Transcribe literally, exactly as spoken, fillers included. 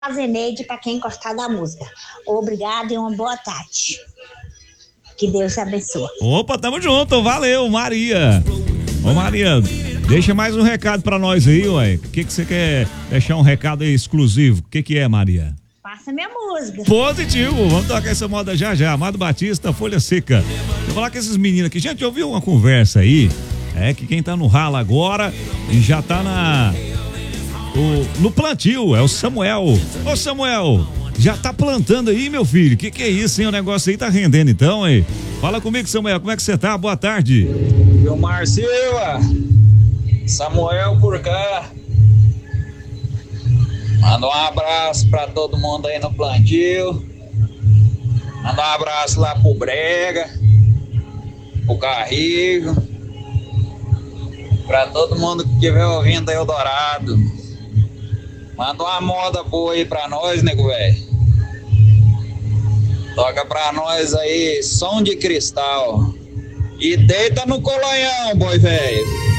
A Zeneide para quem gostar da música. Obrigado e uma boa tarde. Que Deus te abençoe. Opa, tamo junto, valeu, Maria. Ô Maria, deixa mais um recado pra nós aí, ué. O que que você quer deixar um recado aí exclusivo? O que que é, Maria? Passa minha música. Positivo, vamos tocar essa moda já já. Amado Batista, Folha Seca. Vou falar com esses meninos aqui. Gente, ouviu uma conversa aí? É que quem tá no ralo agora e já tá na... O, no plantio, é o Samuel. Ô Samuel, já tá plantando aí, meu filho? Que que é isso, hein? O negócio aí tá rendendo então, hein? Fala comigo, Samuel, como é que você tá? Boa tarde. Vilmar Silva, Samuel por cá. Manda um abraço pra todo mundo aí no plantio. Manda um abraço lá pro Brega, pro Carrigo, pra todo mundo que estiver ouvindo aí Eldorado. Manda uma moda boa aí pra nós, nego velho. Toca pra nós aí, Som de Cristal. E deita no colonhão, boi velho.